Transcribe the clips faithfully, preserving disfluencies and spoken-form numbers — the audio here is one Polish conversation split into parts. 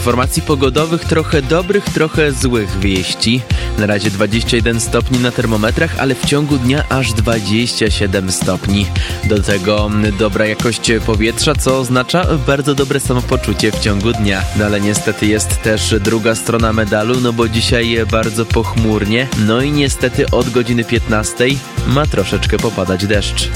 informacji pogodowych trochę dobrych, trochę złych wieści. Na razie dwadzieścia jeden stopni na termometrach, ale w ciągu dnia aż dwadzieścia siedem stopni. Do tego dobra jakość powietrza, co oznacza bardzo dobre samopoczucie w ciągu dnia. No ale niestety jest też druga strona medalu, no bo dzisiaj bardzo pochmurnie. No i niestety od godziny piętnastej ma troszeczkę popadać deszcz.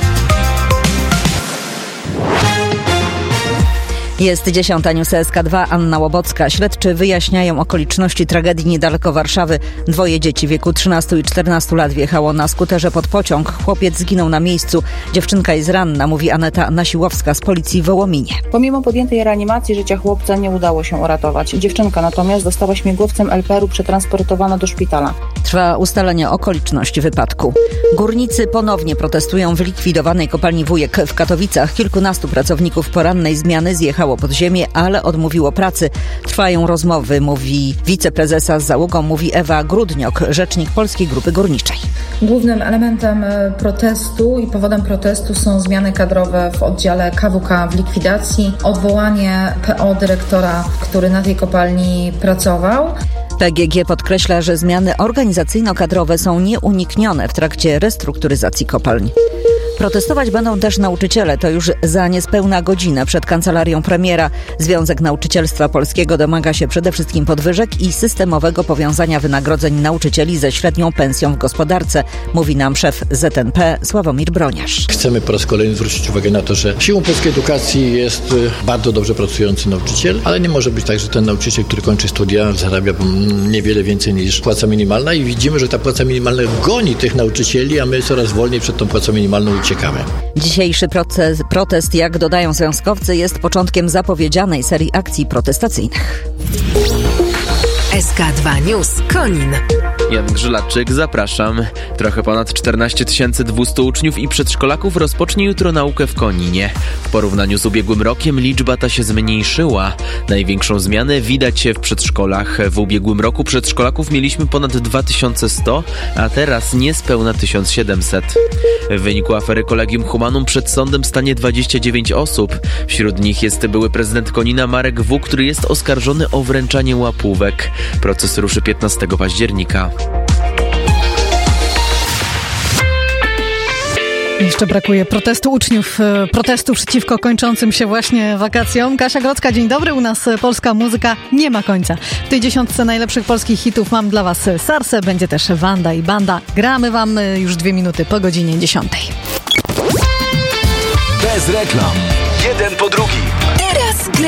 Jest dziesiąta, News S K dwa, Anna Łobocka. Śledczy wyjaśniają okoliczności tragedii niedaleko Warszawy. Dwoje dzieci w wieku trzynastu i czternastu lat wjechało na skuterze pod pociąg. Chłopiec zginął na miejscu. Dziewczynka jest ranna, mówi Aneta Nasiłowska z policji w Wołominie. Pomimo podjętej reanimacji życia chłopca nie udało się uratować. Dziewczynka natomiast została śmigłowcem L P R u przetransportowana do szpitala. Trwa ustalenie okoliczności wypadku. Górnicy ponownie protestują w likwidowanej kopalni Wujek w Katowicach. Kilkunastu pracowników porannej zmiany zjechało pod ziemię, ale odmówiło pracy. Trwają rozmowy, mówi wiceprezesa z załogą, mówi Ewa Grudniok, rzecznik Polskiej Grupy Górniczej. Głównym elementem protestu i powodem protestu są zmiany kadrowe w oddziale K W K w likwidacji, odwołanie P O dyrektora, który na tej kopalni pracował. P G G podkreśla, że zmiany organizacyjno-kadrowe są nieuniknione w trakcie restrukturyzacji kopalń. Protestować będą też nauczyciele. To już za niespełna godzinę przed kancelarią premiera. Związek Nauczycielstwa Polskiego domaga się przede wszystkim podwyżek i systemowego powiązania wynagrodzeń nauczycieli ze średnią pensją w gospodarce, mówi nam szef Z N P Sławomir Broniarz. Chcemy po raz kolejny zwrócić uwagę na to, że siłą polskiej edukacji jest bardzo dobrze pracujący nauczyciel, ale nie może być tak, że ten nauczyciel, który kończy studia, zarabia niewiele więcej niż płaca minimalna i widzimy, że ta płaca minimalna goni tych nauczycieli, a my coraz wolniej przed tą płacą minimalną uciekamy. Dzisiejszy proces, protest, jak dodają związkowcy, jest początkiem zapowiedzianej serii akcji protestacyjnych. S K dwa News Konin. Jan Grzylaczyk, zapraszam. Trochę ponad czternaście tysięcy dwieście uczniów i przedszkolaków rozpocznie jutro naukę w Koninie. W porównaniu z ubiegłym rokiem liczba ta się zmniejszyła. Największą zmianę widać w przedszkolach. W ubiegłym roku przedszkolaków mieliśmy ponad dwa tysiące sto, a teraz niespełna tysiąc siedemset. W wyniku afery Collegium Humanum przed sądem stanie dwadzieścia dziewięć osób. Wśród nich jest były prezydent Konina Marek W., który jest oskarżony o wręczanie łapówek. Proces ruszy piętnastego października. Jeszcze brakuje protestu uczniów, protestu przeciwko kończącym się właśnie wakacjom. Kasia Grodzka, dzień dobry. U nas polska muzyka nie ma końca. W tej dziesiątce najlepszych polskich hitów mam dla was Sarsę, będzie też Wanda i Banda. Gramy wam już dwie minuty po godzinie dziesiątej. Bez reklam. Jeden po drugim.